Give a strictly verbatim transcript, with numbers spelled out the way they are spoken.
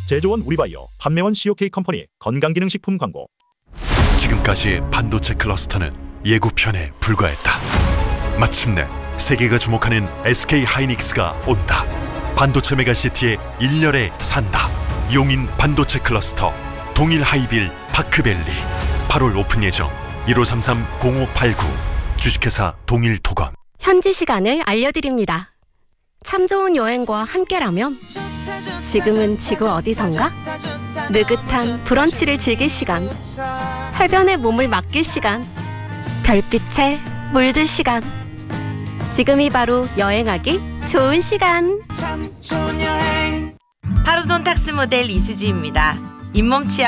제조원 우리바이오, 판매원 씨오케이 컴퍼니 건강기능식품 광고. 지금까지 반도체 클러스터는 예고편에 불과했다. 마침내 세계가 주목하는 에스케이 하이닉스가 온다. 반도체 메가시티의 일렬에 산다. 용인 반도체 클러스터 동일 하이빌 파크밸리 팔월 오픈 예정. 일오삼삼 공오팔구 주식회사 동일토건. 현지 시간을 알려드립니다. 참 좋은 여행과 함께라면 지금은 지구 어디선가? 느긋한 브런치를 즐길 시간, 해변에 몸을 맡길 시간, 별빛에 물들 시간. 지금이 바로 여행하기 좋은 시간. 파르돈 탁스 모델 이수지입니다. 잇몸 치아